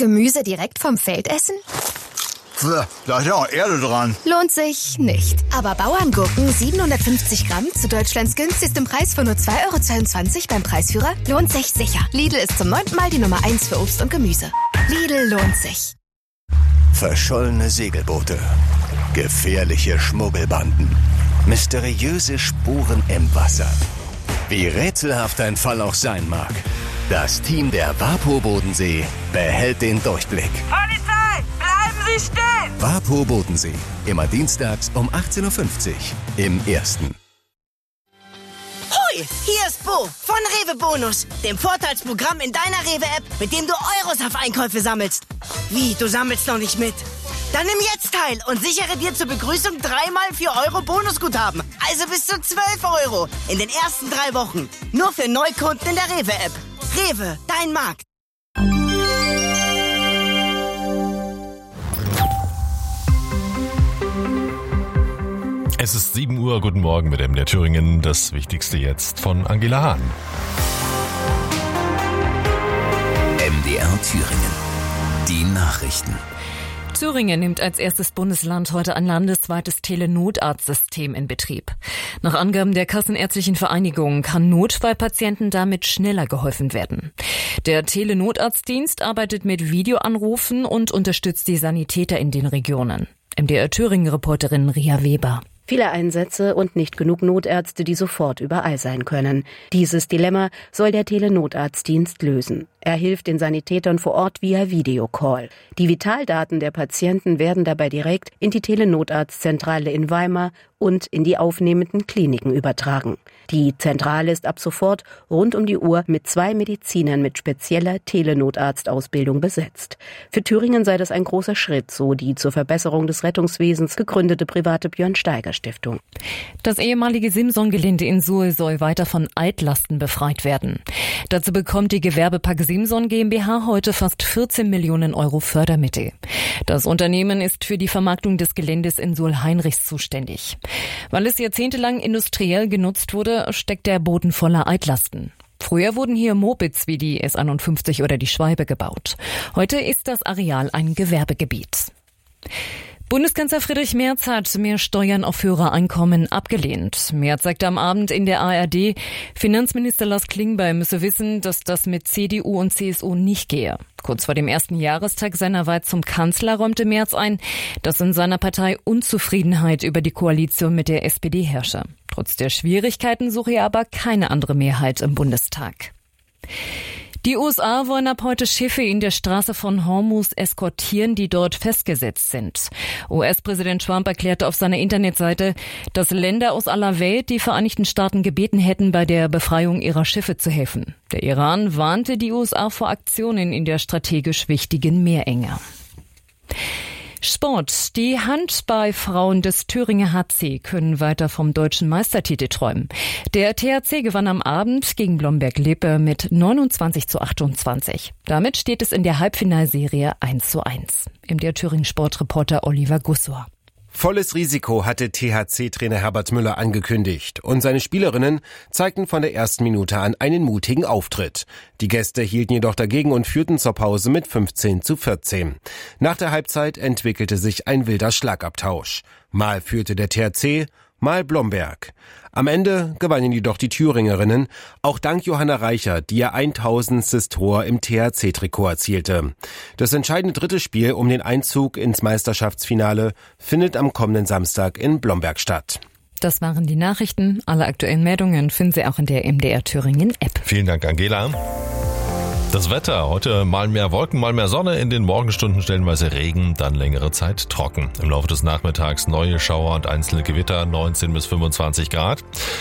Gemüse direkt vom Feld essen? Da ist ja auch Erde dran. Lohnt sich nicht. Aber Bauerngurken 750 Gramm zu Deutschlands günstigstem Preis von nur 2,22 € beim Preisführer lohnt sich sicher. Lidl ist zum 9. Mal die Nummer 1 für Obst und Gemüse. Lidl lohnt sich. Verschollene Segelboote, gefährliche Schmuggelbanden, mysteriöse Spuren im Wasser. Wie rätselhaft ein Fall auch sein mag, das Team der WaPo Bodensee behält den Durchblick. Polizei, bleiben Sie stehen! WaPo Bodensee, immer dienstags um 18:50 Uhr im Ersten. Hoi, hier ist Bo von Rewe Bonus, dem Vorteilsprogramm in deiner Rewe-App, mit dem du Euros auf Einkäufe sammelst. Wie, du sammelst noch nicht mit? Dann nimm jetzt teil und sichere dir zur Begrüßung 3x 4 € Bonusguthaben. Also bis zu 12 € in den ersten 3 Wochen. Nur für Neukunden in der Rewe-App. Rewe, dein Markt. Es ist 7 Uhr, guten Morgen mit MDR Thüringen. Das Wichtigste jetzt von Angela Hahn. MDR Thüringen. Die Nachrichten. Thüringen nimmt als erstes Bundesland heute ein landesweites Telenotarztsystem in Betrieb. Nach Angaben der Kassenärztlichen Vereinigung kann Notfallpatienten damit schneller geholfen werden. Der Telenotarztdienst arbeitet mit Videoanrufen und unterstützt die Sanitäter in den Regionen. MDR Thüringen-Reporterin Ria Weber. Viele Einsätze und nicht genug Notärzte, die sofort überall sein können. Dieses Dilemma soll der Telenotarztdienst lösen. Er hilft den Sanitätern vor Ort via Videocall. Die Vitaldaten der Patienten werden dabei direkt in die Telenotarztzentrale in Weimar und in die aufnehmenden Kliniken übertragen. Die Zentrale ist ab sofort rund um die Uhr mit 2 Medizinern mit spezieller Telenotarztausbildung besetzt. Für Thüringen sei das ein großer Schritt, so die zur Verbesserung des Rettungswesens gegründete private Björn-Steiger-Stiftung. Das ehemalige Simson-Gelände in Suhl soll weiter von Altlasten befreit werden. Dazu bekommt die Gewerbepark Simson GmbH heute fast 14 Millionen € Fördermittel. Das Unternehmen ist für die Vermarktung des Geländes in Suhl-Heinrichs zuständig. Weil es jahrzehntelang industriell genutzt wurde, steckt der Boden voller Altlasten. Früher wurden hier Mopeds wie die S51 oder die Schwalbe gebaut. Heute ist das Areal ein Gewerbegebiet. Bundeskanzler Friedrich Merz hat mehr Steuern auf höhere Einkommen abgelehnt. Merz sagte am Abend in der ARD, Finanzminister Lars Klingbeil müsse wissen, dass das mit CDU und CSU nicht gehe. Kurz vor dem 1. Jahrestag seiner Wahl zum Kanzler räumte Merz ein, dass in seiner Partei Unzufriedenheit über die Koalition mit der SPD herrsche. Trotz der Schwierigkeiten suche er aber keine andere Mehrheit im Bundestag. Die USA wollen ab heute Schiffe in der Straße von Hormuz eskortieren, die dort festgesetzt sind. US-Präsident Trump erklärte auf seiner Internetseite, dass Länder aus aller Welt die Vereinigten Staaten gebeten hätten, bei der Befreiung ihrer Schiffe zu helfen. Der Iran warnte die USA vor Aktionen in der strategisch wichtigen Meerenge. Sport. Die Handballfrauen des Thüringer HC können weiter vom deutschen Meistertitel träumen. Der THC gewann am Abend gegen Blomberg-Lippe mit 29:28. Damit steht es in der Halbfinalserie 1:1. MDR Thüringen Sportreporter Oliver Gussor. Volles Risiko hatte THC-Trainer Herbert Müller angekündigt und seine Spielerinnen zeigten von der ersten Minute an einen mutigen Auftritt. Die Gäste hielten jedoch dagegen und führten zur Pause mit 15:14. Nach der Halbzeit entwickelte sich ein wilder Schlagabtausch. Mal führte der THC, mal Blomberg. Am Ende gewannen jedoch die Thüringerinnen, auch dank Johanna Reichert, die ihr 1000. Tor im THC-Trikot erzielte. Das entscheidende dritte Spiel um den Einzug ins Meisterschaftsfinale findet am kommenden Samstag in Blomberg statt. Das waren die Nachrichten. Alle aktuellen Meldungen finden Sie auch in der MDR Thüringen App. Vielen Dank, Angela. Das Wetter, heute mal mehr Wolken, mal mehr Sonne, in den Morgenstunden stellenweise Regen, dann längere Zeit trocken. Im Laufe des Nachmittags neue Schauer und einzelne Gewitter, 19 bis 25 Grad.